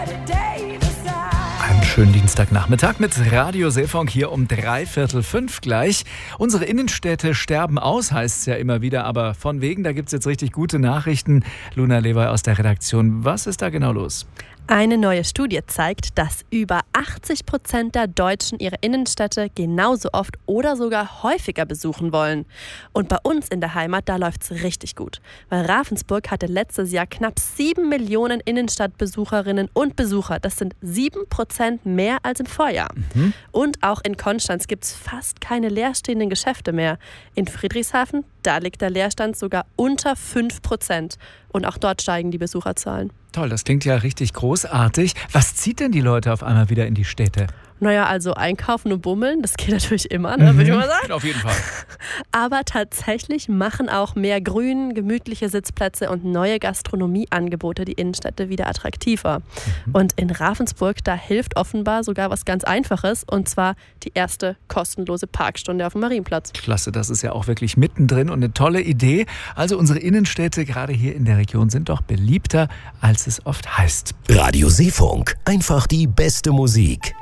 Einen schönen Dienstagnachmittag mit Radio Seefunk hier um 4:45 gleich. Unsere Innenstädte sterben aus, heißt es ja immer wieder, aber von wegen, da gibt es jetzt richtig gute Nachrichten. Luna Lewy aus der Redaktion, was ist da genau los? Eine neue Studie zeigt, dass über 80% der Deutschen ihre Innenstädte genauso oft oder sogar häufiger besuchen wollen. Und bei uns in der Heimat, da läuft es richtig gut. Weil Ravensburg hatte letztes Jahr knapp 7 Millionen Innenstadtbesucherinnen und Besucher. Das sind 7% mehr als im Vorjahr. Und auch in Konstanz gibt es fast keine leerstehenden Geschäfte mehr. In Friedrichshafen, da liegt der Leerstand sogar unter 5%. Und auch dort steigen die Besucherzahlen. Toll, das klingt ja richtig großartig. Was zieht denn die Leute auf einmal wieder in die Städte? Naja, also einkaufen und bummeln, das geht natürlich immer, ne, würde ich mal sagen. Auf jeden Fall. Aber tatsächlich machen auch mehr Grün, gemütliche Sitzplätze und neue Gastronomieangebote die Innenstädte wieder attraktiver. Und in Ravensburg, da hilft offenbar sogar was ganz Einfaches, und zwar die erste kostenlose Parkstunde auf dem Marienplatz. Klasse, das ist ja auch wirklich mittendrin und eine tolle Idee. Also unsere Innenstädte, gerade hier in der Region, sind doch beliebter, als es oft heißt. Radio Seefunk, einfach die beste Musik.